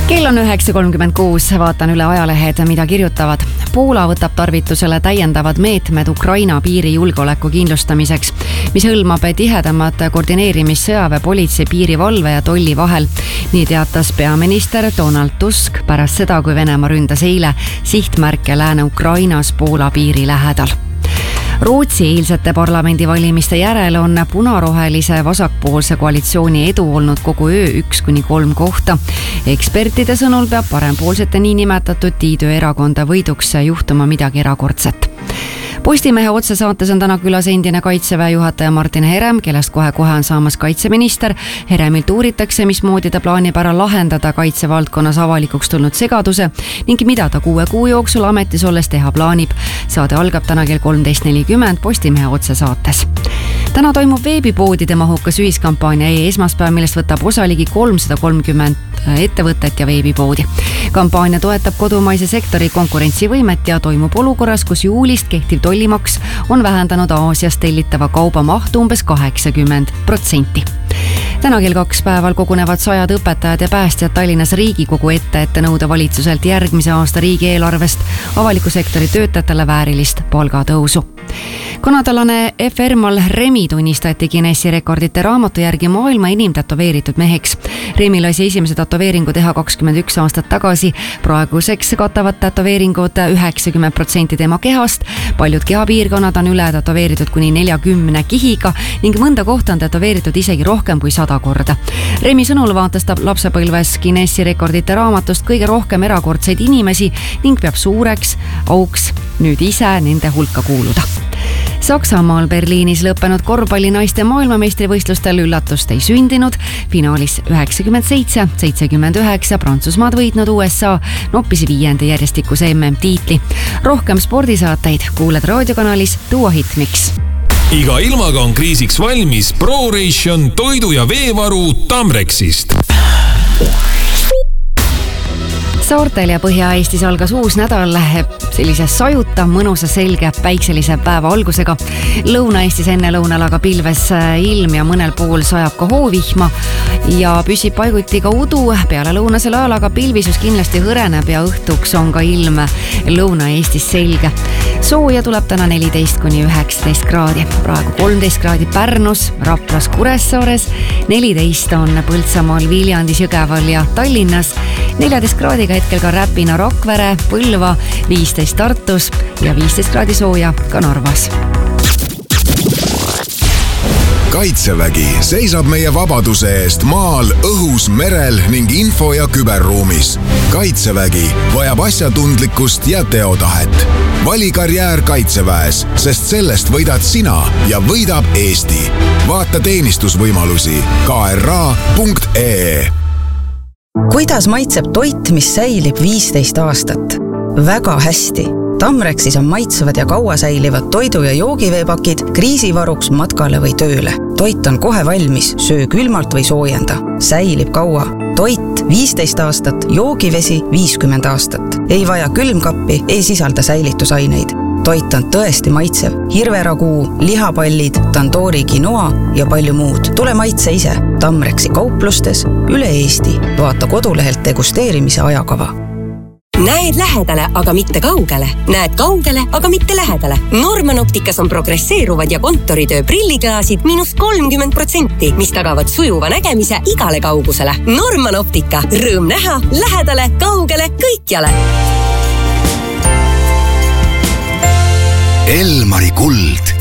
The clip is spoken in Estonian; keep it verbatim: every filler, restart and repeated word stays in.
Kell on üheksa kolmkümmend kuus, vaatan üle ajalehed, mida kirjutavad. Poola võtab tarvitusele täiendavad meetmed Ukraina piiri julgeoleku kindlustamiseks, mis hõlmab tihedamat koordineerimist sõjaväe, politsei, piirivalve ja tolli vahel. Nii teatas peaminister Donald Tusk pärast seda, kui Venemaa ründas eile sihtmärke Lääne-Ukrainas Poola piiri lähedal. Rootsi eilsete parlamendivalimiste järel on punarohelise vasakpoolse koalitsiooni edu olnud kogu öö üks kuni kolm kohta. Ekspertide sõnul peab parempoolsete niinimetatud Tiidö erakonda võiduks juhtuma midagi erakordset. Postimehe otsesaates on täna külas endine kaitseväe juhataja Martin Herem, kellest kohe-kohe on saamas kaitseminister. Heremilt uuritakse, mismoodi ta plaanib ära lahendada kaitsevaldkonnas avalikuks tulnud segaduse ning mida ta kuue kuu jooksul ametis olles teha plaanib. Saade algab täna kell kolmteist nelikümmend Postimehe otsesaates. Täna toimub veebipoodide mahukas ühiskampaania e-esmaspäev, millest võtab osa ligi kolmsada kolmkümmend ettevõtet ja veebipoodi. Kampaania toetab kodumaise sektori konkurentsivõimet ja toimub olukorras, kus juulist kehtiv tollimaks on vähendanud Aasiast tellitava kauba mahtu umbes kaheksakümmend protsenti. Täna kell kaks päeval kogunevad sajad õpetajad ja päästjad Tallinnas Riigikogu ette, ette nõuda valitsuselt järgmise aasta riigieelarvest avaliku sektori töötajatele väärilist palgatõusu. Kanadalane F. Ermal Remi tunnistati Guinessi rekordite raamatu järgi maailma enim tätoveeritud meheks. Remi lasi esimese tätoveeringu teha kakskümmend üks aastat tagasi. Praeguseks katavad tätoveeringud üheksakümmend protsenti tema kehast. Paljud kehapiirkonnad on üle tätoveeritud kuni neljakümne kihiga ning mõnda kohta on tätoveeritud isegi rohkem kui sada korda. Remi sõnul vaatas ta lapsepõlves Guinessi rekordite raamatust kõige rohkem erakordseid inimesi ning peab suureks auks nüüd ise nende hulka kuuluda. Saksamaal Berliinis lõppenud korvpalli naiste maailmameistrivõistlustel üllatust ei sündinud. Finaalis üheksakümmend seitse seitsekümmend üheksa Prantsusmaad võitnud U S A noppis viiende järjestikuse M M tiitli. Rohkem spordisaateid kuuled raadiokanalis Duo Hitmix. Iga ilmaga on kriisiks valmis ProRation toidu- ja veevaru Tamrexist. Saartel ja Põhja-Eestis algas uus nädal sellise sajuta, mõnusa, selge, päikselise päeva algusega. Lõuna-Eestis enne lõunal aga pilves ilm ja mõnel pool sajab ka hoovihma ja püsib paiguti ka udu. Peale lõunasel ajal aga pilvisus kindlasti hõreneb ja õhtuks on ka ilm Lõuna-Eestis selge. Sooja tuleb täna neliteist kuni üheksateist kraadi. Praegu kolmteist kraadi Pärnus, Raplas, Kuressaares, neliteist on Põltsamaal, Viljandis, Jõgeval ja Tallinnas, neljateist kraadiga hetkel ka Räpina, Rakvere, Põlva, viisteist Tartus ja viisteist kraadi sooja ka Narvas. Kaitsevägi seisab meie vabaduse eest maal, õhus, merel ning info- ja küberruumis. Kaitsevägi vajab asjatundlikkust ja teotahet. Vali karjäär Kaitseväes, sest sellest võidad sina ja võidab Eesti. Vaata teenistusvõimalusi K R A punkt E E. Kuidas maitseb toit, mis säilib viisteist aastat? Väga hästi. Tamrexis on maitsevad ja kaua säilivad toidu- ja joogiveepakid kriisivaruks matkale või tööle. Toit on kohe valmis, söö külmalt või soojenda. Säilib kaua. Toit viisteist aastat, joogivesi viiskümmend aastat. Ei vaja külmkappi, ei sisalda säilitusaineid. Toit on tõesti maitsev. Hirveraguu, lihapallid, tandoori quinoa ja palju muud. Tule maitse ise. Tamrexi kauplustes üle Eesti. Vaata kodulehelt degusteerimise ajakava. Näed lähedale, aga mitte kaugele. Näed kaugele, aga mitte lähedale. Norman Opticas on progresseeruvad ja kontoritöö prilliklaasid miinus kolmkümmend protsenti, mis tagavad sujuva nägemise igale kaugusele. Norman Optica. Rõõm näha, lähedale, kaugele, kõikjale. Elmari kuld